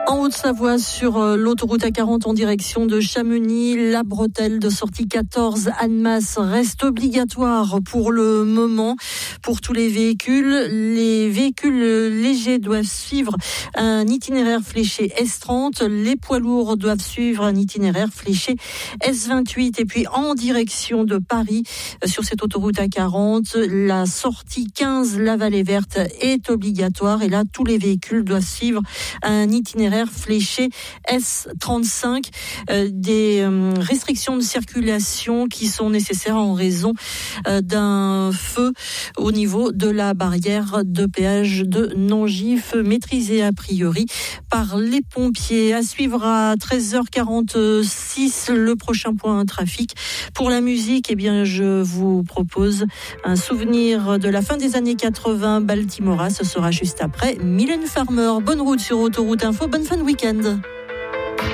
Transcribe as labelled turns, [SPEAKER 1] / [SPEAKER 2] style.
[SPEAKER 1] En Haute-Savoie, sur l'autoroute A40 en direction de Chamonix, la bretelle de sortie 14 Annemasse reste obligatoire pour le moment pour tous les véhicules. Les véhicules légers doivent suivre un itinéraire fléché S30. Les poids lourds doivent suivre un itinéraire fléché S28. Et puis en direction de Paris, sur cette autoroute A40, la sortie 15 La Vallée Verte est obligatoire. Et là, tous les véhicules doivent suivre un itinéraire fléché S35, des restrictions de circulation qui sont nécessaires en raison d'un feu au niveau de la barrière de péage de Nangis, maîtrisée a priori par les pompiers. À suivre à 13h46 le prochain point trafic. Pour la musique, eh bien, je vous propose un souvenir de la fin des années 80, Baltimora. Ce sera juste après Mylène Farmer. Bonne route sur Autoroute Info. Bonne fin de week-end.